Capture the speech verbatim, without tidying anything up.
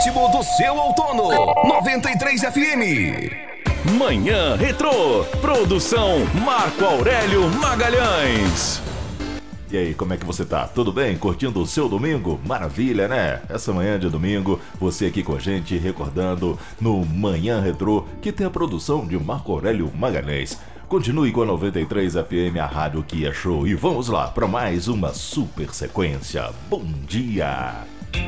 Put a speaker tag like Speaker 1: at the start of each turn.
Speaker 1: ritmo do seu outono. noventa e três F M.
Speaker 2: Manhã Retrô. Produção Marco Aurélio Magalhães.
Speaker 3: E aí, como é que você tá? Tudo bem? Curtindo o seu domingo? Maravilha, né? Essa manhã de domingo, você aqui com a gente, recordando no Manhã Retrô, que tem a produção de Marco Aurélio Magalhães. Continue com a noventa e três F M, a rádio que é show. E vamos lá para mais uma super sequência. Bom dia!